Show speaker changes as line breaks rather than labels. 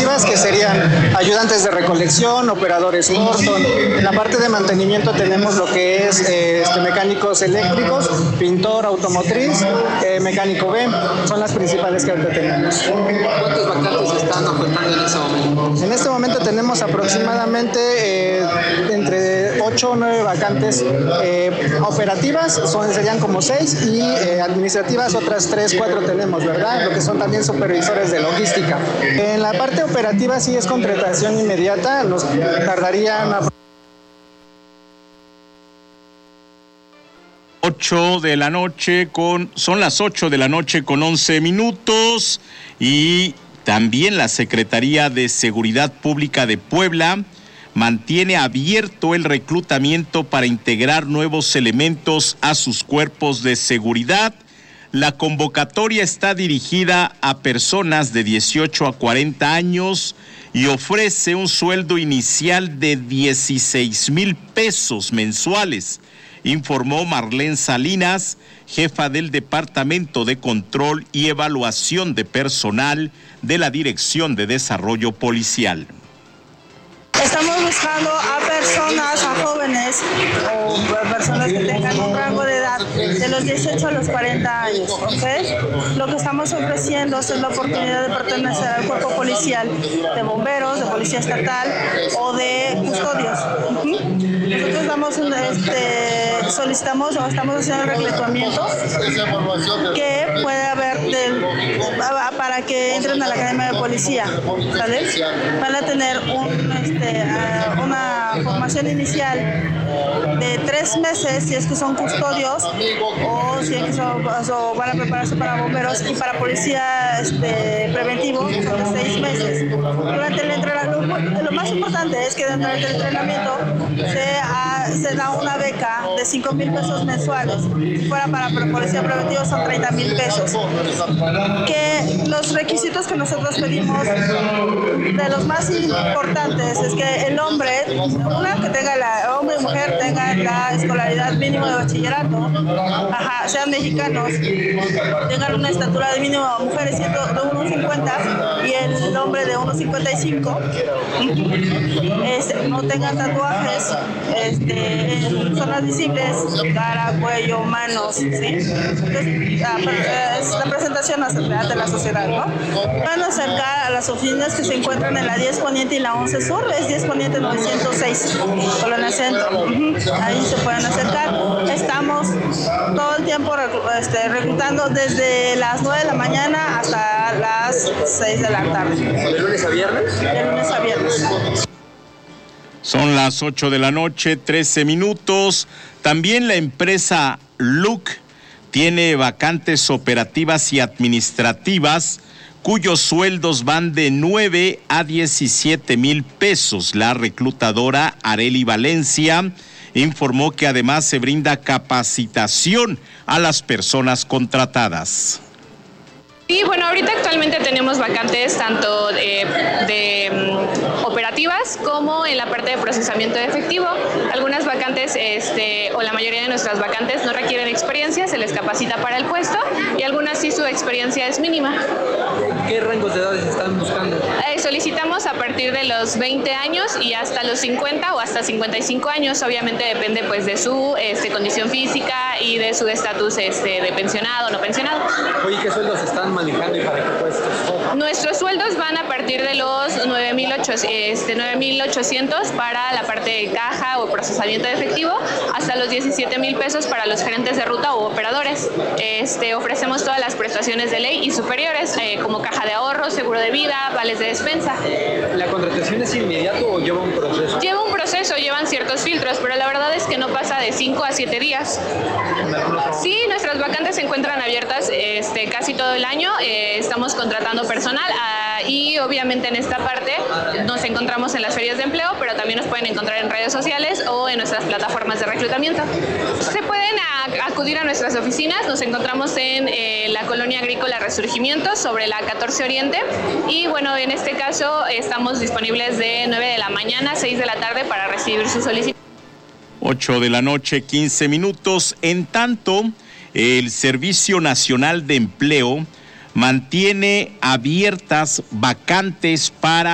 operativas, que serían ayudantes de recolección, operadores Morton. En la parte de mantenimiento tenemos lo que es mecánicos eléctricos, pintor automotriz, mecánico B. Son las principales que ahorita tenemos.
¿Cuántas vacantes están ofertando en ese momento?
En este momento tenemos aproximadamente entre 8 o 9 vacantes operativas, serían como 6, y administrativas otras 3, 4 tenemos, ¿verdad? Lo que son también supervisores de logística. En la parte operativa sí es contratación inmediata, nos tardarían
Son las 8 de la noche con 11 minutos y también la Secretaría de Seguridad Pública de Puebla mantiene abierto el reclutamiento para integrar nuevos elementos a sus cuerpos de seguridad. La convocatoria está dirigida a personas de 18 a 40 años y ofrece un sueldo inicial de 16,000 pesos mensuales, informó Marlene Salinas, jefa del Departamento de Control y Evaluación de Personal de la Dirección de Desarrollo Policial.
Estamos buscando a personas, a jóvenes o personas que tengan un rango de edad de los 18 a los 40 años, ¿ok? Lo que estamos ofreciendo es la oportunidad de pertenecer al cuerpo policial de bomberos, de policía estatal o de custodios. Nosotros solicitamos o estamos haciendo el reclutamiento que puede haber para que entren a la Academia de Policía, ¿sale? Van a tener una formación inicial de 3 meses si es que son custodios o si es que van a prepararse para bomberos, y para policía preventivo son de 6 meses. Durante el entrenamiento, lo más importante es que durante el entrenamiento se da una beca de 5,000 pesos mensuales. Si fuera para policía preventiva son 30,000 pesos. Que los requisitos que nosotros pedimos, de los más importantes, es que el hombre, que tenga hombre y mujer tengan la escolaridad mínimo de bachillerato, sean mexicanos, tengan una estatura de mínimo, mujeres de 1,50 y el hombre de 1,55, no tengan tatuajes en zonas visibles, cara, cuello, manos, ¿sí? Entonces, la presentación ante la sociedad, ¿no? Van a acercar a las oficinas que se encuentran en la 10 Poniente y la 11 Sur, es 10 Poniente 906, Colonia Centro. Ahí se pueden acercar. Estamos todo el tiempo reclutando desde las 9 de la mañana hasta las 6 de la tarde.
¿De lunes a viernes?
De lunes a viernes.
Son las 8 de la noche, 13 minutos. También la empresa LUC tiene vacantes operativas y administrativas cuyos sueldos van de 9 a 17,000 pesos. La reclutadora Areli Valencia informó que además se brinda capacitación a las personas contratadas.
Sí, bueno, ahorita actualmente tenemos vacantes tanto de operativas como en la parte de procesamiento de efectivo. Algunas vacantes, o la mayoría de nuestras vacantes no requieren experiencia, se les capacita para el puesto, y algunas sí su experiencia es mínima.
¿Qué rangos de edades están buscando?
Solicitamos a partir de los 20 años y hasta los 50 o hasta 55 años, obviamente depende pues de su condición física y de su estatus de pensionado o no pensionado.
Oye, ¿qué sueldos están manejando y para qué puestos?
Nuestros sueldos van a partir de los 9,800 para la parte de caja o procesamiento de efectivo, hasta los 17,000 pesos para los gerentes de ruta o operadores. Ofrecemos todas las prestaciones de ley y superiores, como caja de ahorro, seguro de vida, vales de despensa.
¿La contratación es inmediato o lleva un proceso?
Lleva un proceso, llevan ciertos filtros, pero la verdad es que no pasa de 5 a 7 días. Sí, nuestras vacantes se encuentran abiertas casi todo el año. Estamos contratando personal y obviamente en esta parte nos encontramos en las ferias de empleo, pero también nos pueden encontrar en redes sociales o en nuestras plataformas de reclutamiento. Se pueden acudir a nuestras oficinas. Nos encontramos en la colonia agrícola Resurgimiento, sobre la 14 Oriente, y bueno, en este caso estamos disponibles de 9 de la mañana a 6 de la tarde para recibir su solicitud.
8 de la noche, 15 minutos. En tanto, el Servicio Nacional de Empleo mantiene abiertas vacantes para